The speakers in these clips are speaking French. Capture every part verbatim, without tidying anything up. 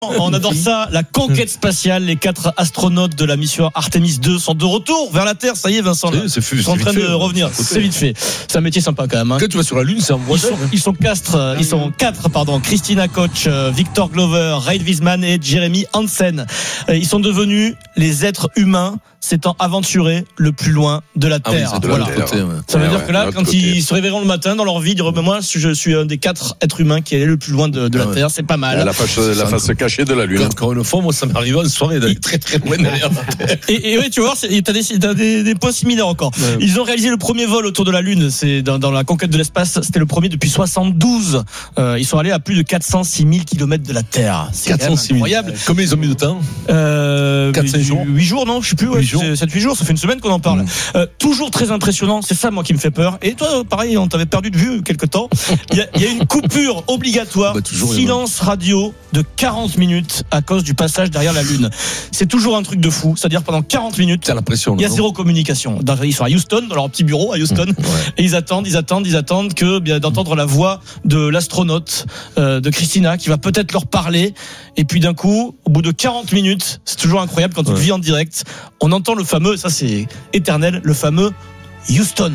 On adore ça, la conquête spatiale. Les quatre astronautes de la mission Artemis deux sont de retour vers la Terre. Ça y est, Vincent, là, c'est, c'est, ils sont en train fait, de revenir. C'est vite fait. C'est un métier sympa quand même. Hein. Quand tu vas sur la Lune, c'est en Ils voiture. sont, ils sont quatre, ils sont quatre, pardon. Christina Koch, Victor Glover, Reid Wiesman et Jeremy Hansen. Ils sont devenus les êtres humains s'étant aventurés le plus loin de la Terre. Ah oui, de voilà. la côté, ouais. Ça veut ouais, dire ouais, que là, quand côté. ils se réveilleront le matin dans leur vie, ils diront ben moi, je suis un des quatre êtres humains qui est allé le plus loin de, de la ouais. Terre. C'est pas mal. La face, la face cachée de la Lune. Encore une fois, moi, ça m'est arrivé en soirée d'aller très très loin derrière la Terre. Et, et oui, tu vois, c'est, t'as des, t'as des, des points similaires encore. Ouais. Ils ont réalisé le premier vol autour de la Lune. C'est dans, dans la conquête de l'espace. C'était le premier depuis soixante-douze. Euh, ils sont allés à plus de quatre cent six mille kilomètres de la Terre. C'est quatre cent six mille. incroyable. Combien ils ont mis de temps? Euh, quatre cinq jours. huit jours, non? Je sais plus. Ouais, sept huit jours. Ça fait une semaine qu'on en parle. Mmh. Euh, toujours très impressionnant. C'est ça, moi, qui me fait peur. Et toi, pareil, on t'avait perdu de vue quelque temps. Il y a, il y a une coupure obligatoire. Bah, toujours, silence radio de quarante minutes à cause du passage derrière la Lune. C'est toujours un truc de fou. C'est-à-dire pendant quarante minutes. T'as l'impression. Il y a zéro communication. Ils sont à Houston, dans leur petit bureau à Houston. Mmh, ouais. Et ils attendent, ils attendent, ils attendent que, bien, d'entendre la voix de l'astronaute, euh, de Christina, qui va peut-être leur parler. Et puis d'un coup, au bout de quarante minutes, c'est toujours incroyable quand tu ouais. vis en direct, on entend le fameux, ça c'est éternel, le fameux Houston.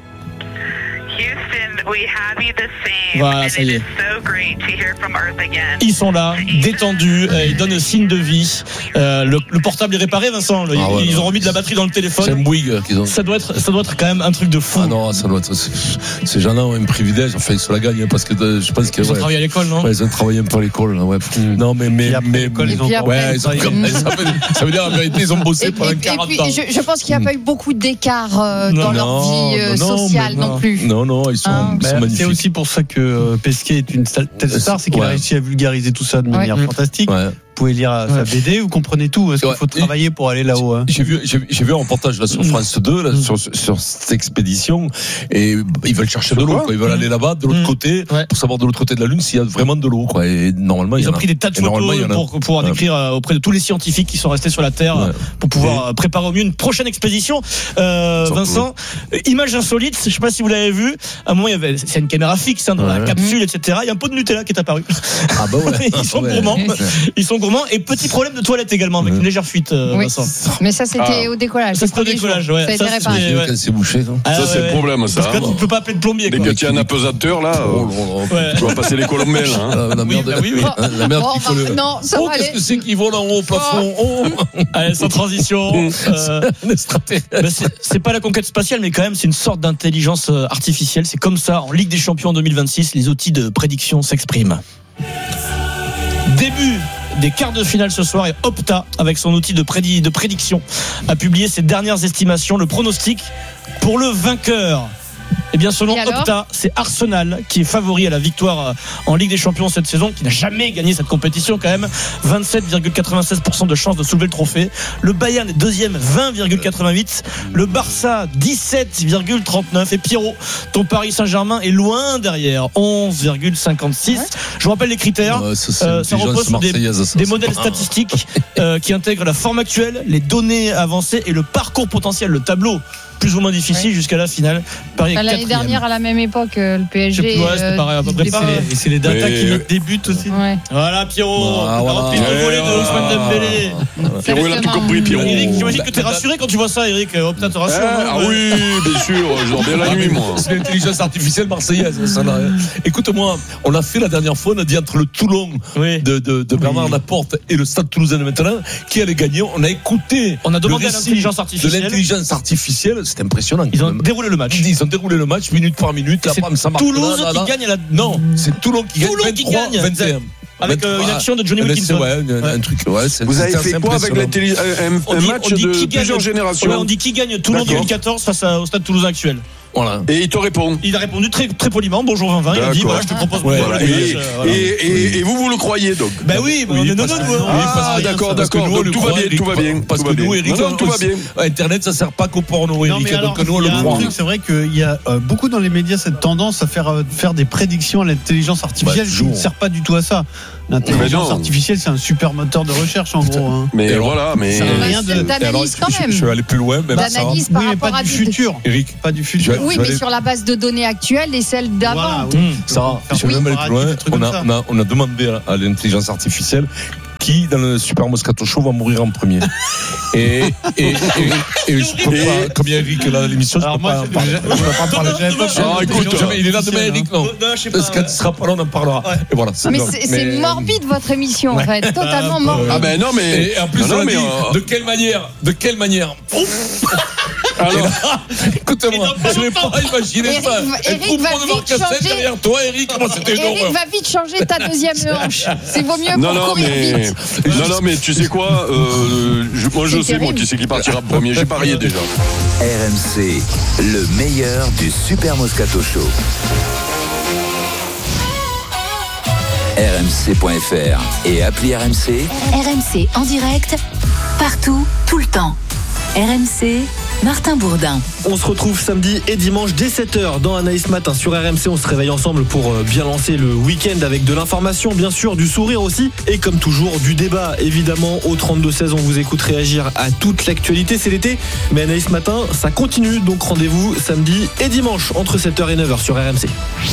Houston, we have you the same. Voilà, ça y est. So great to hear from Earth again. Ils sont là, détendus, euh, ils donnent signe de vie. Euh, le, le portable est réparé, Vincent. Le, ah ouais, ils, ils ont remis de la batterie dans le téléphone. C'est un Bouygues qu'ils ont. Ça doit être, ça doit être quand même un truc de fou. Ah non, ça doit être. Ces gens-là ont un privilège. Enfin, ils se la gagnent parce que de, je pense qu'ils ouais. ont travaillé à l'école, non? Ouais, ils ont travaillé un peu à l'école. Là, ouais. Mmh. Non, mais mais mais, mais ils ont. Ouais, ils ont comme, ça, veut, ça veut dire en vérité, ils ont bossé et, pendant et, quarante et puis, ans. Je, je pense qu'il n'y a pas eu beaucoup d'écart euh, non, dans non, leur vie euh, non, sociale non, non plus. Non, non, ils sont. Ah. Ils sont c'est aussi pour ça que euh, Pesquet est une telle star, c'est qu'il ouais. a réussi à vulgariser tout ça de manière ouais. fantastique. Ouais. Vous pouvez lire sa B D, vous comprenez tout. Est-ce qu'il faut travailler pour aller là-haut? Hein. J'ai vu, j'ai, j'ai vu un reportage là sur France deux, là, mmh. sur, sur cette expédition, et ils veulent chercher de l'eau, quoi. Ils veulent aller là-bas, de l'autre mmh. côté, ouais. pour savoir de l'autre côté de la Lune s'il y a vraiment de l'eau, quoi. Et normalement, ils il y ont en a. pris des tas de photos pour pouvoir ouais. décrire auprès de tous les scientifiques qui sont restés sur la Terre ouais. pour pouvoir ouais. préparer au mieux une prochaine expédition. Euh, Vincent, image insolite, je sais pas si vous l'avez vu. À un moment, il y avait, c'est une caméra fixe hein, dans ouais. la capsule, et cetera. Il y a un pot de Nutella qui est apparu. Ah bah ouais. Ils sont gourmands. Ils sont gourmands. Et petit problème de toilette également avec une légère fuite. Euh, oui. Mais ça c'était ah. au décollage. Ça c'était au décollage, ouais. Ça a été réparé. Ouais. C'est bouché. Ça, ah, ça ouais, c'est ouais. le problème, ça. Parce que tu peux pas appeler de plombier. Dès que tu as un apesanteur là, tu vas passer les colombelles. La merde, la merde qui faut le. Non, ça va aller. Qu'est-ce que c'est qui vole en haut au plafond? Allez, sans transition. C'est pas la conquête spatiale, mais quand même c'est une sorte d'intelligence artificielle. C'est comme ça en Ligue des Champions deux mille vingt-six, les outils de prédiction s'expriment. Début des quarts de finale ce soir et Opta, avec son outil de, prédi- de prédiction, a publié ses dernières estimations, le pronostic pour le vainqueur. Eh bien, selon Opta, c'est Arsenal qui est favori à la victoire en Ligue des Champions cette saison, qui n'a jamais gagné cette compétition quand même. vingt-sept virgule quatre-vingt-seize pour cent de chance de soulever le trophée. Le Bayern est deuxième, vingt virgule quatre-vingt-huit. Le Barça, dix-sept virgule trente-neuf. Et Pierrot, ton Paris Saint-Germain est loin derrière, onze virgule cinquante-six. Ouais. Je vous rappelle les critères. Ouais, ça, euh, ça repose sur des, des modèles statistiques euh, qui intègrent la forme actuelle, les données avancées et le parcours potentiel, le tableau plus ou moins difficile ouais. jusqu'à la finale. Paris L'année quatrième. Dernière, à la même époque, le P S G. Ouais, c'était pareil, à peu près pareil. Et c'est les datas qui mettent des buts aussi. Ouais. Voilà, Pierrot. Ah, voilà. Rempli de volée de Ousmane Dembélé. Pierrot, il a tout compris, Pierrot. Eric, j'imagine que t'es rassuré quand tu vois ça, Eric. Opta te rassure. Ah oui, bien sûr. Je dors bien la nuit, moi. C'est l'intelligence artificielle marseillaise. Écoute-moi, on l'a fait la dernière fois, on a dit entre le Toulon de Bernard Laporte et le Stade Toulousain de maintenant, qui allait gagner. On a écouté. On a demandé à l'intelligence artificielle. De l'intelligence artificielle. C'était impressionnant. Ils ont déroulé le match. Ils ont déroulé le match minute par minute. C'est là, ça Toulouse là, là, là. qui gagne à la. Non, c'est Toulon qui Toulon gagne. qui gagne. vingt et un. Avec euh, une action de Johnny Wilkinson. Ouais, un, ouais. un truc. Ouais, c'est, vous avez fait quoi avec l'intelligence un, un match de plusieurs générations? Ouais, on dit qui gagne Toulon deux mille quatorze face à, au Stade Toulousain actuel. Voilà. Et il te répond. Il a répondu très, très poliment. Bonjour Vinvin. Il a dit voilà, je te propose. Ouais, voilà. Et, voilà. et, et, et vous, vous le croyez donc? Ben bah oui, oui, on est non, non, ah, ah d'accord, d'accord. Donc tout va bien, tout va bien. Parce que nous, Eric, tout va bien. Internet, ça sert pas qu'au porno, Eric. Donc nous, on le croit. C'est vrai qu'il y a beaucoup dans les médias cette tendance à faire faire des prédictions à l'intelligence artificielle qui ne sert pas du tout à ça. L'intelligence artificielle, c'est un super moteur de recherche en gros. Hein. Mais alors, voilà, mais rien de d'analyse quand même. Je vais aller plus loin, même d'analyse par oui, rapport pas à du futur. Eric, pas du futur. Oui, mais sur la base de données actuelles et celles d'avant. Sarah, je vais même aller plus loin. On a, on a, on a demandé à, à l'intelligence artificielle qui, dans le Super Moscato Show, va mourir en premier. Et, et, et, et je peux pas, comme il y a Eric là dans l'émission, je peux pas en parler. Je peux pas en parler. Ah, écoute, il est là demain, Eric, non? Parce qu'il sera pas là, on en parlera. Et voilà. Mais c'est morbide votre émission, en fait. Totalement morbide. Ah ben non, mais. Et en plus, on a dit, de quelle manière? De quelle manière? Alors, écoute-moi, je n'ai pas imaginé Eric, ça. Eric va vite changer. Derrière toi, Eric, moi, c'était une Eric horreur. va vite changer ta deuxième hanche. C'est vaut mieux non, pour non, courir mais... vite. Non, non, mais tu sais quoi euh, je, Moi, je sais, moi, qui c'est qui partira premier. J'ai parié déjà. R M C, le meilleur du Super Moscato Show. R M C point F R et appli R M C. R M C en direct, partout, tout le temps. R M C, Martin Bourdin. On se retrouve samedi et dimanche dès sept heures dans Anaïs Matin sur R M C. On se réveille ensemble pour bien lancer le week-end avec de l'information, bien sûr, du sourire aussi. Et comme toujours, du débat, évidemment. Au trente-deux seize, on vous écoute réagir à toute l'actualité. C'est l'été, mais Anaïs Matin, ça continue. Donc rendez-vous samedi et dimanche entre sept heures et neuf heures sur R M C.